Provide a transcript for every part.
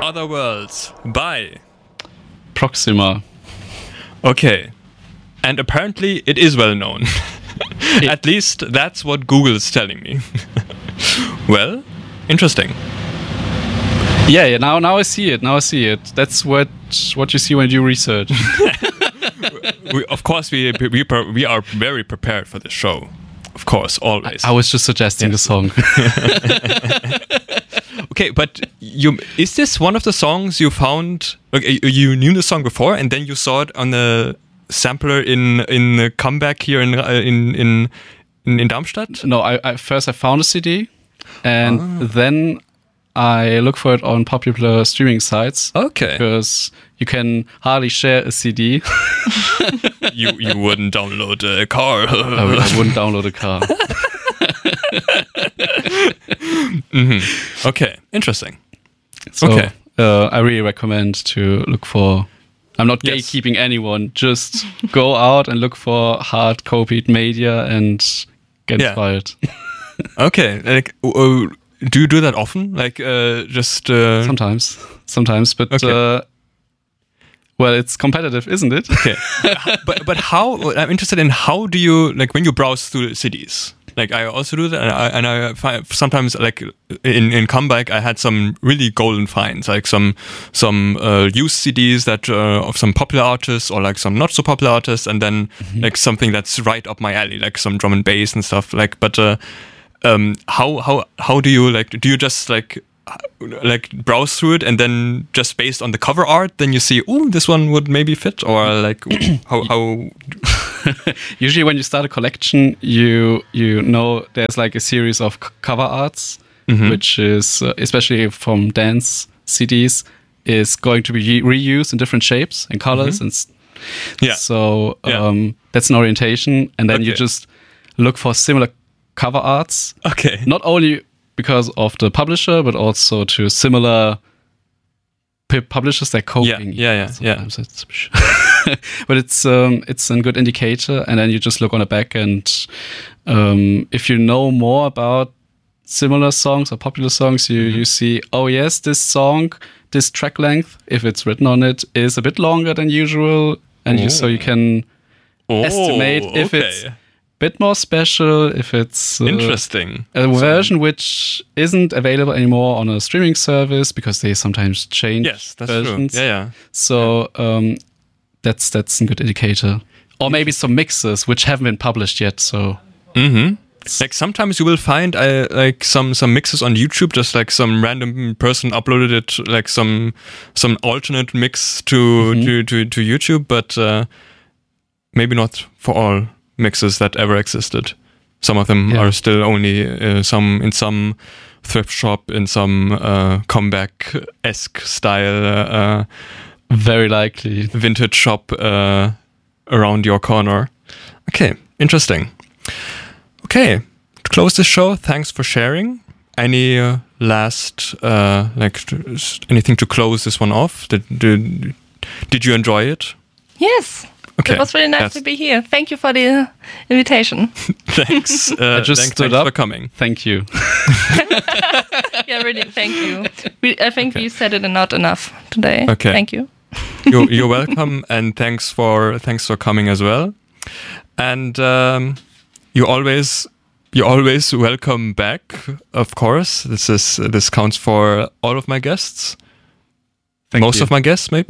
Other Worlds by Proxima. Okay. And apparently it is well known. At least that's what Google is telling me. Well, interesting. Yeah, now I see it. That's what you see when you research. Of course, we are very prepared for this show. Of course, always. I was just suggesting the song. Okay, but is this one of the songs you found? Okay, you knew the song before, and then you saw it on the sampler in the comeback here in Darmstadt? No, I first found a CD, and then I look for it on popular streaming sites. Okay. Because you can hardly share a CD. You wouldn't download a car. I wouldn't download a car. Mm-hmm. Okay, interesting. So, okay. I really recommend to look for... I'm not gatekeeping anyone. Just go out and look for hard copied media and get inspired. Okay. Like, do you do that often? Like, just... Sometimes. But... Okay. Well, it's competitive, isn't it? Okay. but how... I'm interested in how do you... Like, when you browse through CDs... Like I also do that, and I find sometimes like in comeback I had some really golden finds, like some used CDs that of some popular artists or like some not so popular artists, and then like something that's right up my alley, like some drum and bass and stuff. Like, but how do you like? Do you just like browse through it and then just based on the cover art, then you see, oh, this one would maybe fit, or like how? Usually when you start a collection, you know there's like a series of cover arts, which is, especially from dance CDs, is going to be reused in different shapes and colors. And so that's an orientation. And then you just look for similar cover arts. Okay. Not only because of the publisher, but also to similar publishers they're copying. Yeah. But it's a good indicator, and then you just look on the back, and if you know more about similar songs or popular songs, you see, oh yes, this song, this track length, if it's written on it, is a bit longer than usual, and so you can estimate if it's a bit more special, if it's interesting, a version which isn't available anymore on a streaming service because they sometimes change versions. True. Yeah. So that's a good indicator. Or maybe some mixes which haven't been published yet. So like sometimes you will find like some mixes on YouTube, just like some random person uploaded it, like some alternate mix to YouTube, but maybe not for all mixes that ever existed. Some of them are still only some thrift shop, in some comeback-esque style, very likely vintage shop around your corner. Okay, interesting. Okay, to close this show, thanks for sharing. Any last anything to close this one off? Did you enjoy it? Yes. Okay. It was really nice to be here. Thank you for the invitation. Thanks. I just stood thanks up for coming. Thank you. Yeah, really, thank you. I think we said it not enough today. Okay. Thank you. You're welcome, and thanks for coming as well. And you're always welcome back. Of course, this counts for all of my guests. Most of my guests, maybe.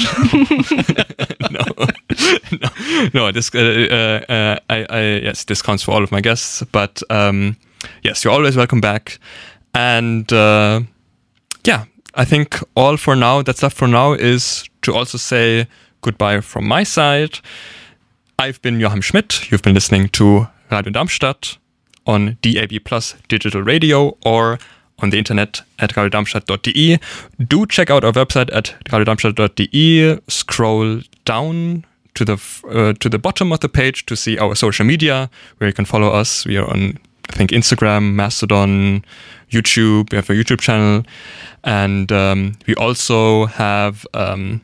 No. This yes, this counts for all of my guests. But yes, you're always welcome back. And I think all for now. That's left for now is to also say goodbye from my side. I've been Joachim Schmidt. You've been listening to Radio Darmstadt on DAB+ digital radio or on the internet at radiodarmstadt.de. Do check out our website at radiodarmstadt.de. Scroll down to the bottom of the page to see our social media, where you can follow us. We are on, I think, Instagram, Mastodon, YouTube. We have a YouTube channel, and we also have a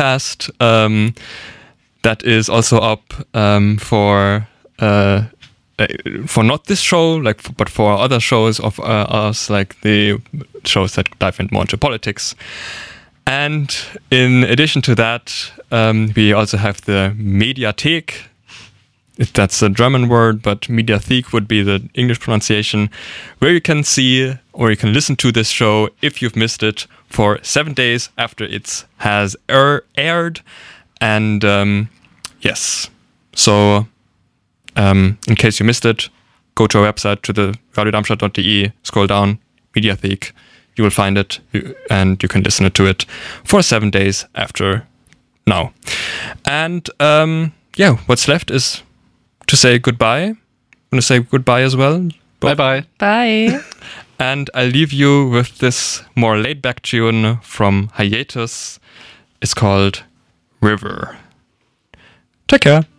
podcast that is also up for for not this show, but for other shows of us, like the shows that dive more into politics. And in addition to that, we also have the Mediathek. That's a German word, but Mediathek would be the English pronunciation, where you can see or you can listen to this show if you've missed it for 7 days after it has aired. And yes, so in case you missed it, go to our website, to the radiodarmstadt.de, scroll down, Mediathek. You will find it, and you can listen to it for 7 days after now. And what's left is to say goodbye. I'm going to say goodbye as well. Bye-bye. Bye. And I'll leave you with this more laid-back tune from Hiatus. It's called River. Take care.